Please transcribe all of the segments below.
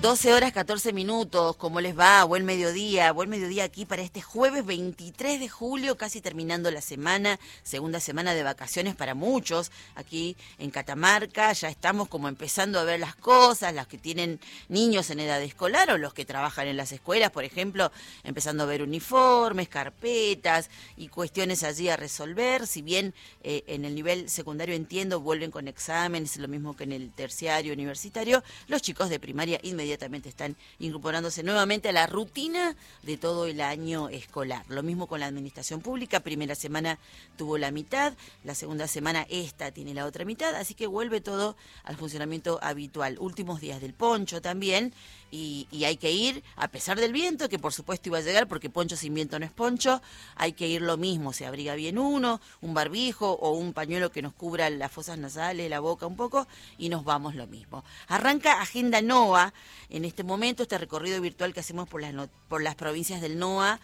12 horas 14 minutos, ¿cómo les va? Buen mediodía aquí para este jueves 23 de julio, casi terminando la semana, segunda semana de vacaciones para muchos, aquí en Catamarca, ya estamos como empezando a ver las cosas, las que tienen niños en edad escolar o los que trabajan en las escuelas, por ejemplo, empezando a ver uniformes, carpetas y cuestiones allí a resolver, si bien en el nivel secundario entiendo, vuelven con exámenes, lo mismo que en el terciario universitario, los chicos de primaria inmediatamente están incorporándose nuevamente a la rutina de todo el año escolar. Lo mismo con la administración pública, primera semana tuvo la mitad, la segunda semana esta tiene la otra mitad, así que vuelve todo al funcionamiento habitual. Últimos días del poncho también, y hay que ir, a pesar del viento, que por supuesto iba a llegar, porque poncho sin viento no es poncho, hay que ir lo mismo, se abriga bien uno, un barbijo o un pañuelo que nos cubra las fosas nasales, la boca un poco, y nos vamos lo mismo. Arranca Agenda NOA, en este momento, este recorrido virtual que hacemos por las provincias del NOA,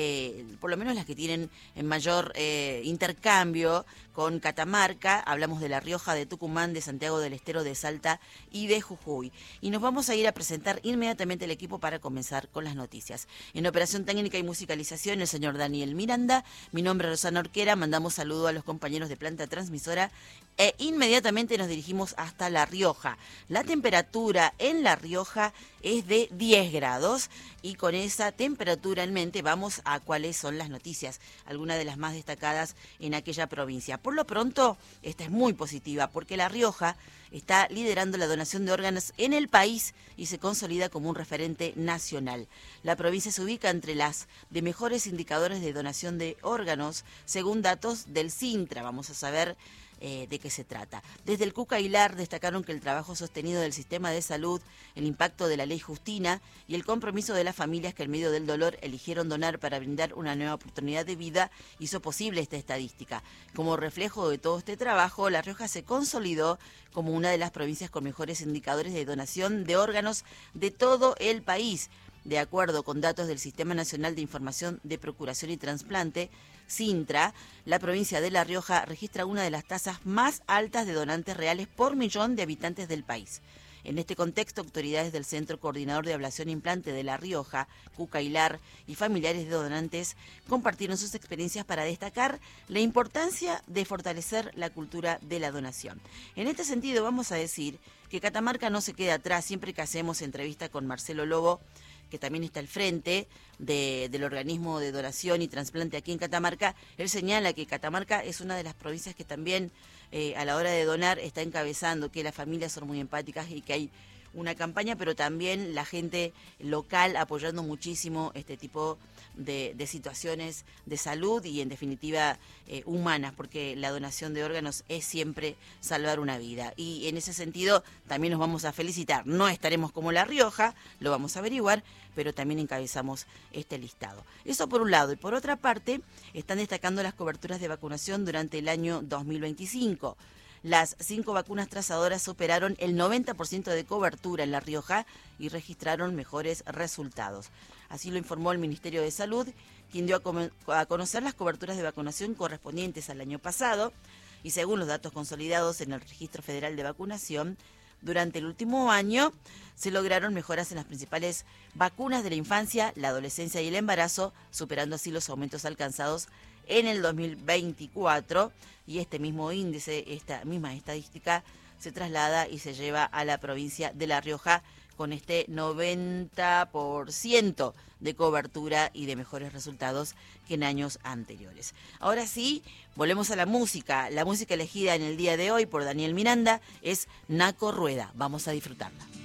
por lo menos las que tienen en mayor intercambio con Catamarca, hablamos de La Rioja, de Tucumán, de Santiago del Estero, de Salta y de Jujuy. Y nos vamos a ir a presentar inmediatamente el equipo para comenzar con las noticias. En operación técnica y musicalización, el señor Daniel Miranda, mi nombre es Rosana Orquera, mandamos saludo a los compañeros de planta transmisora e inmediatamente nos dirigimos hasta La Rioja. La temperatura en La Rioja es de 10 grados y con esa temperatura en mente vamos a cuáles son las noticias, algunas de las más destacadas en aquella provincia. Por lo pronto, esta es muy positiva porque La Rioja está liderando la donación de órganos en el país y se consolida como un referente nacional. La provincia se ubica entre las de mejores indicadores de donación de órganos según datos del Cintra. Vamos a saber de qué se trata. Desde el Cuca Aguilar destacaron que el trabajo sostenido del sistema de salud, el impacto de la ley Justina y el compromiso de las familias que en medio del dolor eligieron donar para brindar una nueva oportunidad de vida hizo posible esta estadística. Como reflejo de todo este trabajo, La Rioja se consolidó como una de las provincias con mejores indicadores de donación de órganos de todo el país. De acuerdo con datos del Sistema Nacional de Información de Procuración y Trasplante, Cintra, la provincia de La Rioja registra una de las tasas más altas de donantes reales por millón de habitantes del país. En este contexto, autoridades del Centro Coordinador de Ablación e Implante de La Rioja, Cuca Aguilar y familiares de donantes compartieron sus experiencias para destacar la importancia de fortalecer la cultura de la donación. En este sentido, vamos a decir que Catamarca no se queda atrás siempre que hacemos entrevista con Marcelo Lobo, que también está al frente del organismo de donación y trasplante aquí en Catamarca. Él señala que Catamarca es una de las provincias que también a la hora de donar está encabezando, que las familias son muy empáticas y que hay una campaña, pero también la gente local apoyando muchísimo este tipo de situaciones de salud y en definitiva humanas, porque la donación de órganos es siempre salvar una vida. Y en ese sentido también nos vamos a felicitar. No estaremos como La Rioja, lo vamos a averiguar, pero también encabezamos este listado. Eso por un lado. Y por otra parte, están destacando las coberturas de vacunación durante el año 2025. Las 5 vacunas trazadoras superaron el 90% de cobertura en La Rioja y registraron mejores resultados. Así lo informó el Ministerio de Salud, quien dio a conocer las coberturas de vacunación correspondientes al año pasado y según los datos consolidados en el Registro Federal de Vacunación, durante el último año se lograron mejoras en las principales vacunas de la infancia, la adolescencia y el embarazo, superando así los aumentos alcanzados en el 2024 y este mismo índice, esta misma estadística se traslada y se lleva a la provincia de La Rioja con este 90% de cobertura y de mejores resultados que en años anteriores. Ahora sí, volvemos a la música. La música elegida en el día de hoy por Daniel Miranda es Naco Rueda. Vamos a disfrutarla.